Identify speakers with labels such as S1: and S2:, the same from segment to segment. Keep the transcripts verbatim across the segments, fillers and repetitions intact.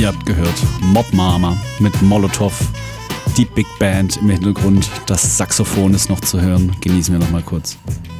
S1: Ihr habt gehört, Mob Mama mit Molotov, die Big Band im Hintergrund, das Saxophon ist noch zu hören. Genießen wir noch mal kurz.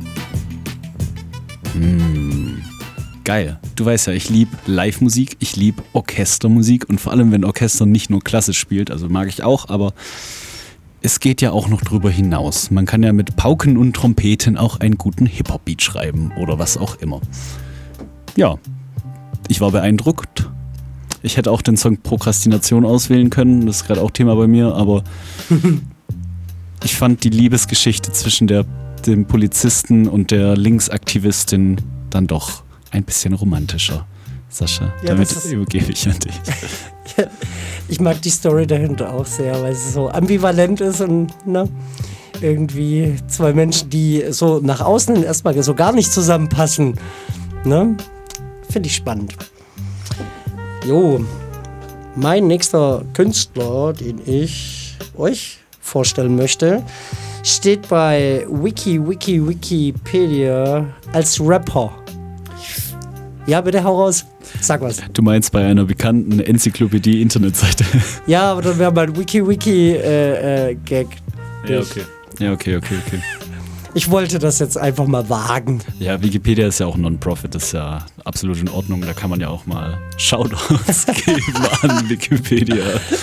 S1: Mmh, geil. Du weißt ja, ich liebe Live-Musik, ich liebe Orchestermusik und vor allem, wenn Orchester nicht nur klassisch spielt, also mag ich auch, aber es geht ja auch noch drüber hinaus. Man kann ja mit Pauken und Trompeten auch einen guten Hip-Hop-Beat schreiben oder was auch immer. Ja, ich war beeindruckt. Ich hätte auch den Song Prokrastination auswählen können, das ist gerade auch Thema bei mir, aber ich fand die Liebesgeschichte zwischen der, dem Polizisten und der Linksaktivistin dann doch ein bisschen romantischer. Sascha, ja, damit übergebe ich an dich.
S2: Ja, ich mag die Story dahinter auch sehr, weil sie so ambivalent ist und ne, irgendwie zwei Menschen, die so nach außen erstmal so gar nicht zusammenpassen. Ne? Finde ich spannend. Jo, mein nächster Künstler, den ich euch vorstellen möchte, steht bei Wiki, Wiki, Wikipedia als Rapper. Ja, bitte hau raus. Sag was.
S1: Du meinst bei einer bekannten Enzyklopädie-Internetseite.
S2: Ja, aber dann wäre mal ein Wiki-Wiki-Gag. Äh, äh,
S1: ja, okay. Ja, okay, okay, okay.
S2: Ich wollte das jetzt einfach mal wagen.
S1: Ja, Wikipedia ist ja auch Non-Profit, das ist ja absolut in Ordnung. Da kann man ja auch mal Shoutouts geben an Wikipedia.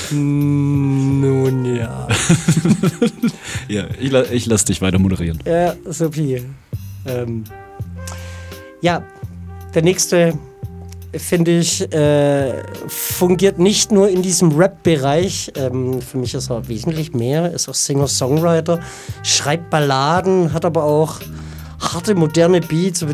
S2: Nun ja.
S1: Ja, ich, la- ich lasse dich weiter moderieren.
S2: Ja, Sophie. Ähm, ja, der nächste, finde ich, äh, fungiert nicht nur in diesem Rap-Bereich. Ähm, für mich ist er wesentlich mehr, ist auch Singer-Songwriter, schreibt Balladen, hat aber auch harte, moderne Beats, über